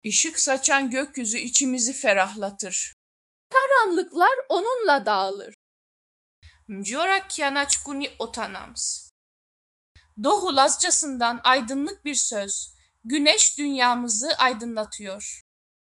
Işık saçan gökyüzü içimizi ferahlatır. Karanlıklar onunla dağılır. Mjora kianaçkuni otanams. Doğu Lazcasından aydınlık bir söz. Güneş dünyamızı aydınlatıyor.